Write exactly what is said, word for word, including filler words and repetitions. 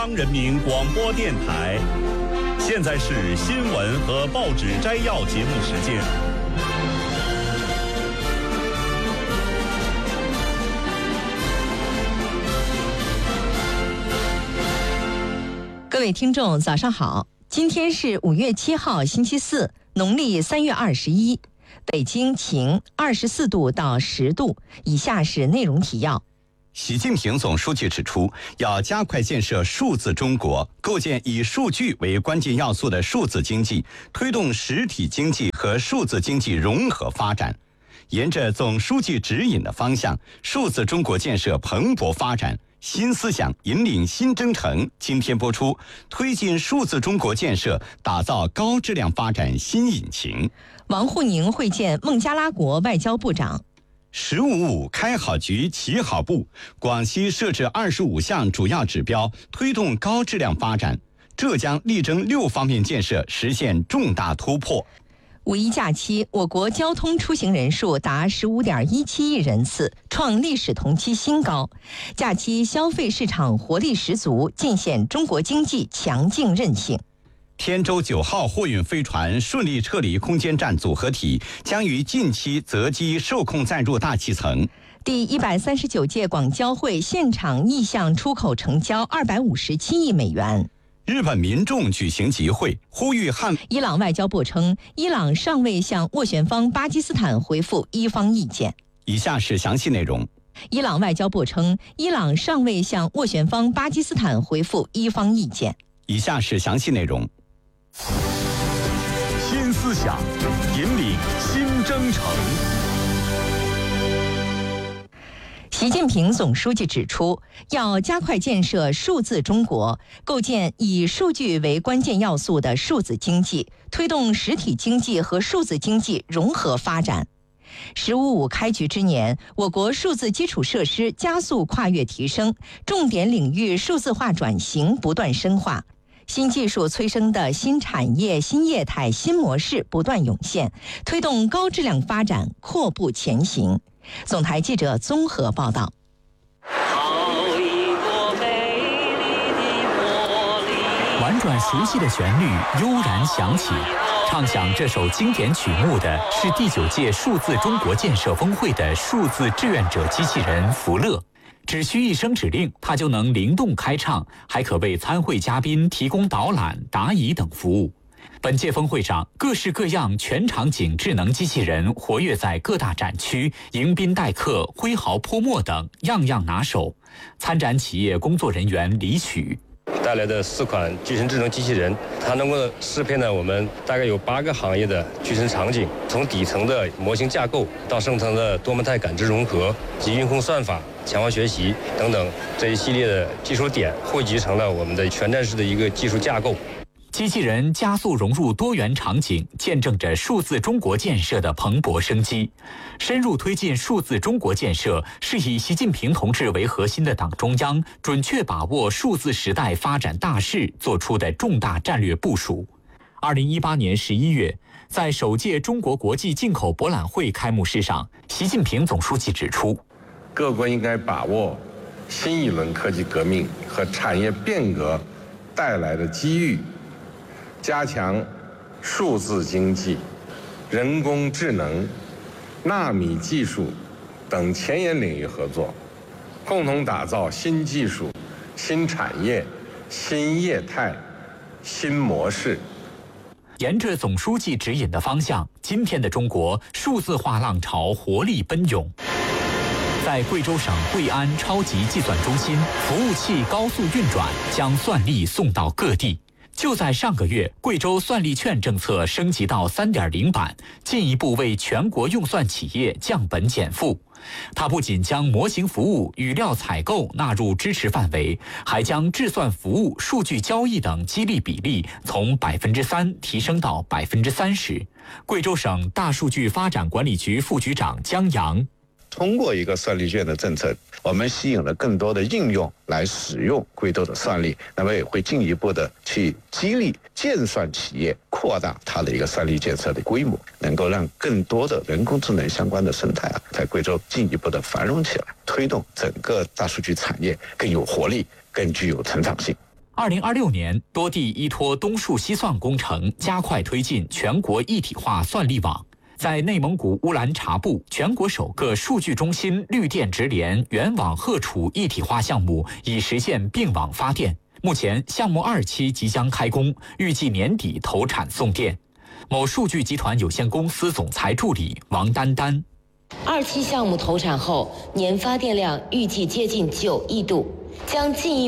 中央人民广播电台，现在是新闻和报纸摘要节目时间。 各位听众，早上好！今天是五月七号，星期四，农历三月二十一。北京晴，二十四度到十度。以下是内容提要。 习近平总书记指出，要加快建设数字中国，构建以数据为关键要素的数字经济，推动实体经济和数字经济融合发展。沿着总书记指引的方向，数字中国建设蓬勃发展，新思想引领新征程。今天播出，推进数字中国建设，打造高质量发展新引擎。 王沪宁会见孟加拉国外交部长。 十五五开好局，起好步。广西设置二十五项主要指标，推动高质量发展。浙江力争六方面建设实现重大突破。 五一假期，我国交通出行人数达十五点一七亿人次，创历史同期新高。假期消费市场活力十足，尽显中国经济强劲韧性。 天舟九号货运飞船顺利撤离空间站组合体，将于近期择机受控载入大气层。 第一百三十九届广交会现场意向出口成交二百五十七亿美元。 日本民众举行集会，呼吁汉。 伊朗外交部称，伊朗尚未向斡旋方巴基斯坦回复伊方意见。 以下是详细内容。 伊朗外交部称，伊朗尚未向斡旋方巴基斯坦回复伊方意见。 以下是详细内容。 新思想引领新征程。 习近平总书记指出，要加快建设数字中国，构建以数据为关键要素的数字经济，推动实体经济和数字经济融合发展。十五五开局之年，我国数字基础设施加速跨越提升，重点领域数字化转型不断深化。新技术催生的新产业、新业态、新模式不断涌现，推动高质量发展阔步前行。总台记者综合报道。 婉转熟悉的旋律悠然响起，唱响这首经典曲目的是第九届数字中国建设峰会的数字志愿者机器人福乐。只需一声指令，它就能灵动开唱，还可为参会嘉宾提供导览、答疑等服务。本届峰会上，各式各样全场景智能机器人活跃在各大展区，迎宾待客、挥毫泼墨等，样样拿手。参展企业工作人员李许带来的四款具身智能机器人，它能够适配呢我们大概有八个行业的具身场景，从底层的模型架构到上层的多模态感知融合及运控算法、强化学习等等这一系列的技术点，汇集成了我们的全站式的一个技术架构。 机器人加速融入多元场景，见证着数字中国建设的蓬勃生机。深入推进数字中国建设，是以习近平同志为核心的党中央准确把握数字时代发展大势做出的重大战略部署。二零一八年十一月，在首届中国国际进口博览会开幕式上，习近平总书记指出， 各国应该把握新一轮科技革命和产业变革带来的机遇，加强数字经济、人工智能、纳米技术等前沿领域合作，共同打造新技术、新产业、新业态、新模式。 沿着总书记指引的方向，今天的中国数字化浪潮活力奔涌。在贵州省贵安超级计算中心，服务器高速运转，将算力送到各地。就在上个月，贵州算力券政策升级到 三点零 版，进一步为全国用算企业降本减负。它不仅将模型服务、语料采购纳入支持范围，还将制算服务、数据交易等激励比例从百分之三提升到百分之三十。贵州省大数据发展管理局副局长江阳。 通过一个算力券的政策，我们吸引了更多的应用来使用贵州的算力，那么也会进一步的去激励建算企业扩大它的一个算力建设的规模，能够让更多的人工智能相关的生态啊，在贵州进一步的繁荣起来，推动整个大数据产业更有活力、更具有成长性。 二零二六年，多地依托东数西算工程，加快推进全国一体化算力网。在内蒙古乌兰察布，全国首个数据中心绿电直联原网荷储一体化项目已实现并网发电。目前，项目二期即将开工，预计年底投产送电。某数据集团有限公司总裁助理王丹丹： 二期项目投产后，年发电量预计接近九亿度，将进一步